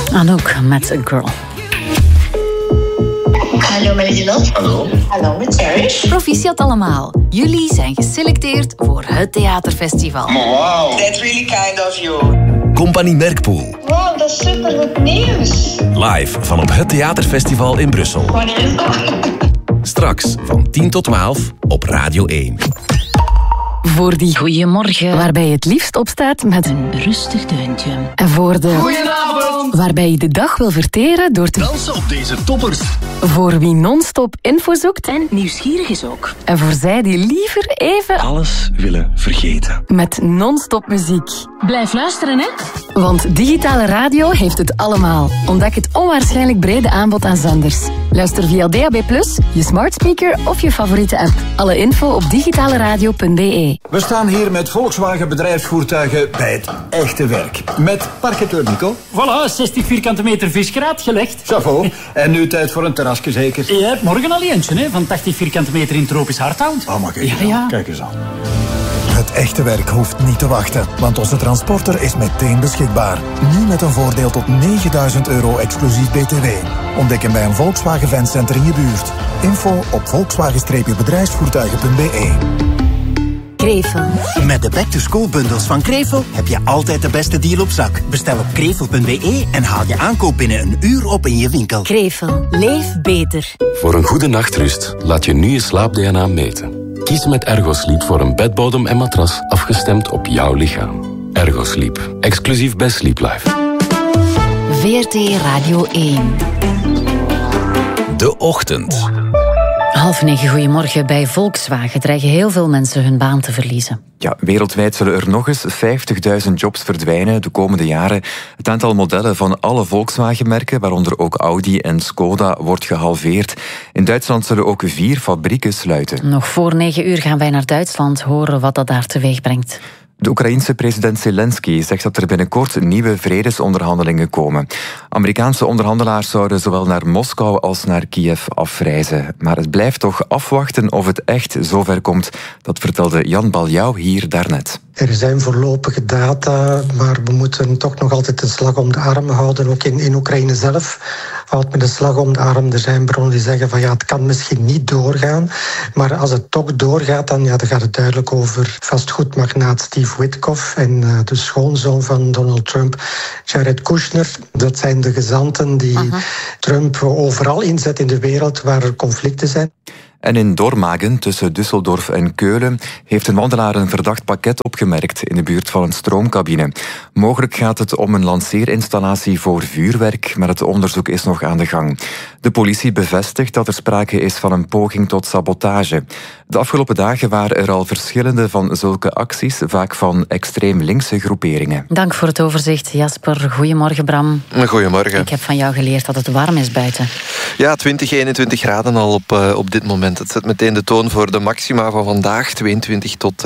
Anouk met A Girl. Hallo met Lieselot. Hallo. Hallo met Cherish. Proficiat allemaal. Jullie zijn geselecteerd voor het theaterfestival. Wow. That's really kind of you. Compagnie Merkpoel. Wow, dat is supergoed nieuws. Live van op het theaterfestival in Brussel. Wanneer is dat? Straks van 10 tot 12 op Radio 1. Voor die goeiemorgen, waarbij je het liefst opstaat met een rustig deuntje. En voor de Goedenavond! waarbij je de dag wil verteren door te Dansen op deze toppers. voor wie non-stop info zoekt En nieuwsgierig is ook. en voor zij die liever even Alles willen vergeten. met non-stop muziek. Blijf luisteren, hè. Want digitale radio heeft het allemaal. Ontdek het onwaarschijnlijk brede aanbod aan zenders. Luister via DAB+, je smart speaker of je favoriete app. Alle info op digitaleradio.be. We staan hier met Volkswagen bedrijfsvoertuigen bij het echte werk. Met parketeur Nico. Voilà, 60 vierkante meter visgraat gelegd. Chapeau. En nu tijd voor een terrasje zeker? Je hebt morgen al eentje, hè, van 80 vierkante meter in tropisch hardhout. Oh, maar kijk eens aan. Ja. Kijk eens aan. Het echte werk hoeft niet te wachten, want onze transporter is meteen beschikbaar. Nu met een voordeel tot €9.000 exclusief BTW. Ontdek hem bij een Volkswagen Fancenter in je buurt. Info op volkswagen-bedrijfsvoertuigen.be. Krevel. Met de back-to-school bundels van Krevel heb je altijd de beste deal op zak. Bestel op krevel.be en haal je aankoop binnen een uur op in je winkel. Krevel. Leef beter. Voor een goede nachtrust laat je nu je slaap-DNA meten. Kies met Ergosleep voor een bedbodem en matras afgestemd op jouw lichaam. Ergosleep. Exclusief bij Sleep Life. VRT Radio 1. De Ochtend. 8:30, goedemorgen. Bij Volkswagen dreigen heel veel mensen hun baan te verliezen. Ja, wereldwijd zullen er nog eens 50.000 jobs verdwijnen de komende jaren. Het aantal modellen van alle Volkswagen-merken, waaronder ook Audi en Skoda, wordt gehalveerd. In Duitsland zullen ook 4 fabrieken sluiten. Nog voor 9 uur gaan wij naar Duitsland horen wat dat daar teweeg brengt. De Oekraïense president Zelensky zegt dat er binnenkort nieuwe vredesonderhandelingen komen. Amerikaanse onderhandelaars zouden zowel naar Moskou als naar Kiev afreizen. Maar het blijft toch afwachten of het echt zover komt. Dat vertelde Jan Baljouw hier daarnet. Er zijn voorlopige data, maar we moeten toch nog altijd een slag om de arm houden. Ook in Oekraïne zelf houdt men de slag om de arm. Er zijn bronnen die zeggen van ja, het kan misschien niet doorgaan. Maar als het toch doorgaat, dan gaat het duidelijk over vastgoedmagnaat Steve Witkoff en de schoonzoon van Donald Trump, Jared Kushner. Dat zijn de gezanten die Trump overal inzet in de wereld waar er conflicten zijn. En in Dormagen, tussen Düsseldorf en Keulen, heeft een wandelaar een verdacht pakket opgemerkt in de buurt van een stroomcabine. Mogelijk gaat het om een lanceerinstallatie voor vuurwerk, maar het onderzoek is nog aan de gang. De politie bevestigt dat er sprake is van een poging tot sabotage. De afgelopen dagen waren er al verschillende van zulke acties, vaak van extreem linkse groeperingen. Dank voor het overzicht, Jasper. Goedemorgen, Bram. Goedemorgen. Ik heb van jou geleerd dat het warm is buiten. Ja, 20, 21 graden al op dit moment. Het zet meteen de toon voor de maxima van vandaag. 22 tot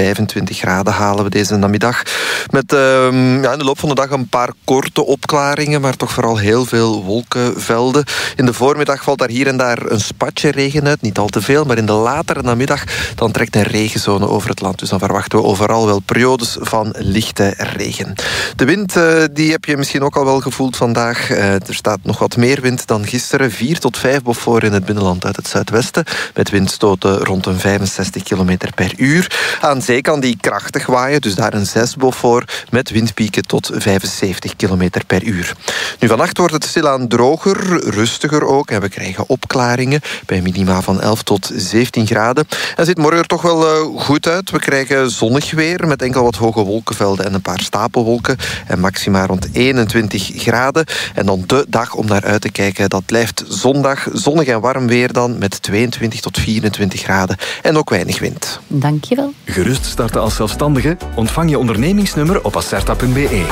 25 graden halen we deze namiddag. Met in de loop van de dag een paar korte opklaringen, maar toch vooral heel veel wolkenvelden. In de voormiddag valt daar hier en daar een spatje regen uit. Niet al te veel, maar in de latere namiddag dan trekt een regenzone over het land. Dus dan verwachten we overal wel periodes van lichte regen. De wind die heb je misschien ook al wel gevoeld vandaag. Er staat nog wat meer wind dan gisteren. 4 tot 5 Beaufort in het binnenland uit het zuidwesten. Met windstoten rond een 65 km per uur. Aan zee kan die krachtig waaien, dus daar een 6 Beaufort met windpieken tot 75 km per uur. Nu vannacht wordt het stilaan droger, rustiger ook. En we krijgen opklaringen bij minima van 11 tot 17 graden. En ziet morgen er toch wel goed uit. We krijgen zonnig weer met enkel wat hoge wolkenvelden en een paar stapelwolken. En maxima rond 21 graden. En dan de dag om naar uit te kijken, dat blijft zondag. Zonnig en warm weer dan met 22 tot 24 graden. En ook weinig wind. Dankjewel. Gerust starten als zelfstandige? Ontvang je ondernemingsnummer op acerta.be.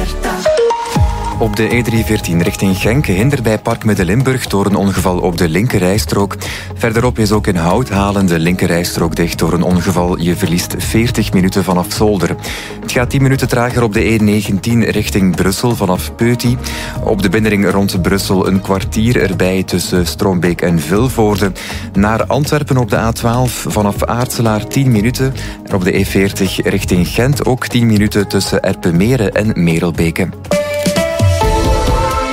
Op de E314 richting Genk hindert bij Park Midden-Limburg door een ongeval op de linkerrijstrook. Verderop is ook in Houthalen de linkerrijstrook dicht door een ongeval. Je verliest 40 minuten vanaf Zolder. Het gaat 10 minuten trager op de E19 richting Brussel vanaf Peuty. Op de binnenring rond Brussel een kwartier erbij tussen Stroombeek en Vilvoorde. Naar Antwerpen op de A12 vanaf Aartselaar 10 minuten. En op de E40 richting Gent ook 10 minuten tussen Erpenmeren en Merelbeke.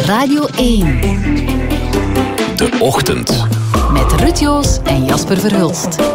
Radio 1. De Ochtend. Met Ruud Joos en Jasper Verhulst.